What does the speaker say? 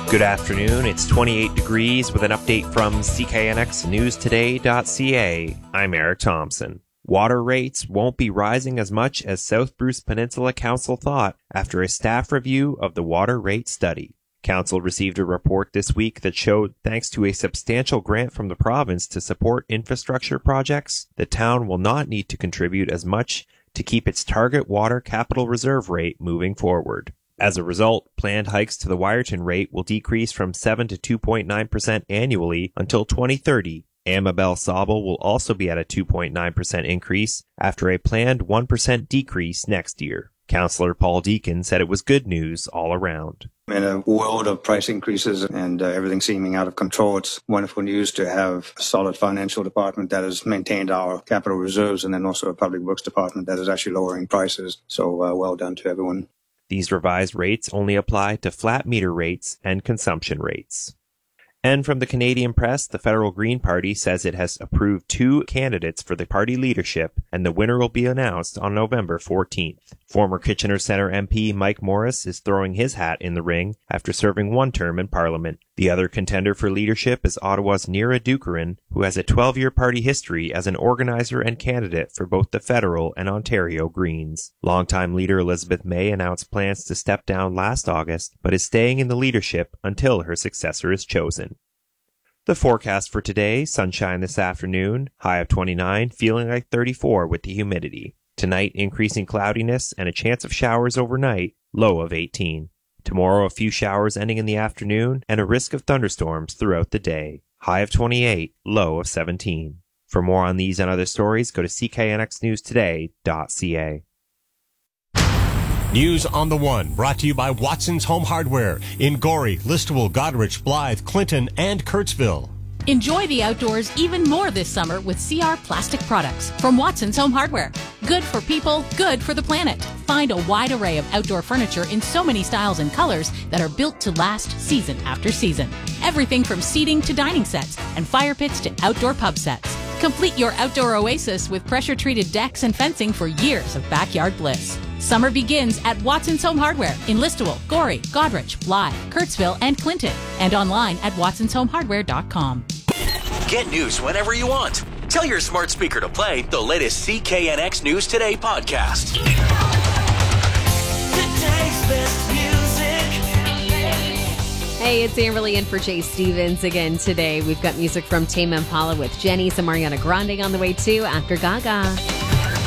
Good afternoon. It's 28 degrees with an update from CKNXNewsToday.ca. I'm Eric Thompson. Water rates won't be rising as much as South Bruce Peninsula Council thought after a staff review of the water rate study. Council received a report this week that showed, thanks to a substantial grant from the province to support infrastructure projects, the town will not need to contribute as much to keep its target water capital reserve rate moving forward. As a result, planned hikes to the Wyerton rate will decrease from 7 to 2.9% annually until 2030. Amabel Sauble will also be at a 2.9% increase after a planned 1% decrease next year. Councillor Paul Deacon said it was good news all around. In a world of price increases and everything seeming out of control, it's wonderful news to have a solid financial department that has maintained our capital reserves, and then also a public works department that is actually lowering prices. So well done to everyone. These revised rates only apply to flat meter rates and consumption rates. And from the Canadian press, the Federal Green Party says it has approved 2 candidates for the party leadership, and the winner will be announced on November 14th. Former Kitchener Centre MP Mike Morris is throwing his hat in the ring after serving 1 term in Parliament. The other contender for leadership is Ottawa's Neera Dookaran, who has a 12-year party history as an organizer and candidate for both the federal and Ontario Greens. Longtime leader Elizabeth May announced plans to step down last August, but is staying in the leadership until her successor is chosen. The forecast for today, sunshine this afternoon, high of 29, feeling like 34 with the humidity. Tonight, increasing cloudiness and a chance of showers overnight, low of 18. Tomorrow, a few showers ending in the afternoon and a risk of thunderstorms throughout the day. High of 28, low of 17. For more on these and other stories, go to CKNXNewsToday.ca. News on the One, brought to you by Watson's Home Hardware in Gorey, Listowel, Goderich, Blythe, Clinton, and Kurtzville. Enjoy the outdoors even more this summer with CR Plastic Products from Watson's Home Hardware. Good for people, good for the planet. Find a wide array of outdoor furniture in so many styles and colors that are built to last season after season. Everything from seating to dining sets and fire pits to outdoor pub sets. Complete your outdoor oasis with pressure-treated decks and fencing for years of backyard bliss. Summer begins at Watson's Home Hardware in Listowel, Gorey, Goderich, Blythe, Kurtzville, and Clinton, and online at watsonshomehardware.com. Get news whenever you want. Tell your smart speaker to play the latest CKNX News Today podcast. Today's best music. Hey, it's Amberly in for Chase Stevens again today. We've got music from Tame Impala with Jenny, some Ariana Grande on the way too after Gaga.